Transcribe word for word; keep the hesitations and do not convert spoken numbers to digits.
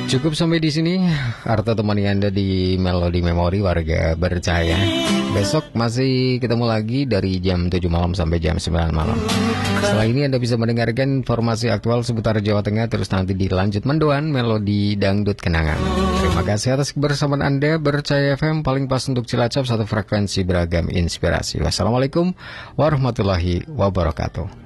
Cukup sampai di sini. Arta temani Anda di Melodi Memori Warga Bercahaya. Besok masih ketemu lagi dari jam tujuh malam sampai jam sembilan malam. Setelah ini Anda bisa mendengarkan informasi aktual seputar Jawa Tengah. Terus nanti dilanjut mendoan Melodi Dangdut Kenangan. Terima kasih atas kebersamaan Anda. Bercahaya F M paling pas untuk Cilacap, satu frekuensi beragam inspirasi. Wassalamualaikum warahmatullahi wabarakatuh.